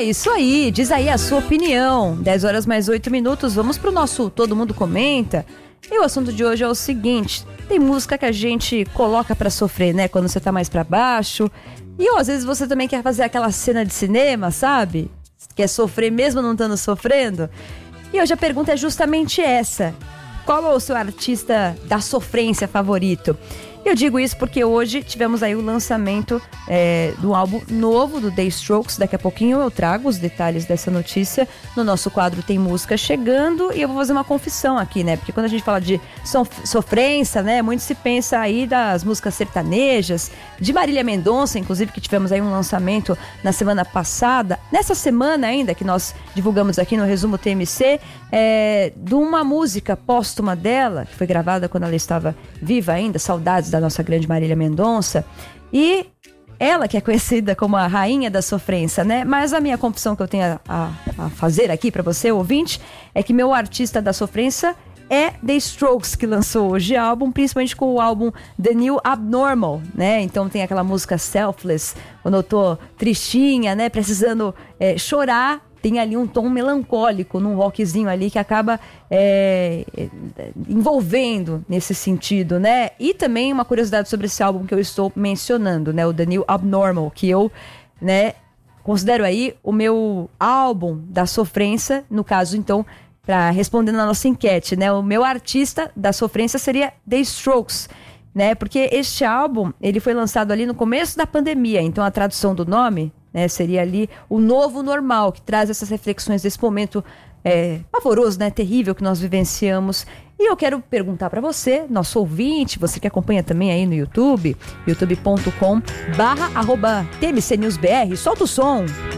É isso aí, diz aí a sua opinião. 10 horas mais 8 minutos, vamos pro nosso Todo Mundo Comenta. E o assunto de hoje é o seguinte: tem música que a gente coloca pra sofrer, né? Quando você tá mais pra baixo. E às vezes você também quer fazer aquela cena de cinema, sabe? Quer sofrer mesmo não estando sofrendo. E hoje a pergunta é justamente essa: qual é o seu artista da sofrência favorito? Eu digo isso porque hoje tivemos aí o lançamento do álbum novo do The Strokes. Daqui a pouquinho eu trago os detalhes dessa notícia no nosso quadro Tem Música Chegando. E eu vou fazer uma confissão aqui, né? Porque quando a gente fala de sofrência, né? Muito se pensa aí das músicas sertanejas, de Marília Mendonça, inclusive, que tivemos aí um lançamento na semana passada. Nessa semana ainda, que nós divulgamos aqui no Resumo TMC, de uma música póstuma dela, que foi gravada quando ela estava viva ainda, Saudades da nossa grande Marília Mendonça. E ela que é conhecida como a rainha da sofrência, né? Mas a minha confissão que eu tenho a fazer aqui para você, ouvinte, é que meu artista da sofrência é The Strokes, que lançou hoje álbum, principalmente com o álbum The New Abnormal, né? Então tem aquela música Selfless, quando eu tô tristinha, né? Precisando chorar. Tem ali um tom melancólico num rockzinho ali que acaba envolvendo nesse sentido, né? E também uma curiosidade sobre esse álbum que eu estou mencionando, né? O The New Abnormal, que eu, né, considero aí o meu álbum da sofrência, no caso, então, para responder na nossa enquete, né? O meu artista da sofrência seria The Strokes, né? Porque este álbum, ele foi lançado ali no começo da pandemia, então a tradução do nome, né, seria ali o novo normal, que traz essas reflexões desse momento pavoroso, né, terrível que nós vivenciamos. E eu quero perguntar para você, nosso ouvinte, você que acompanha também aí no YouTube, youtube.com/TMCNewsBR, solta o som.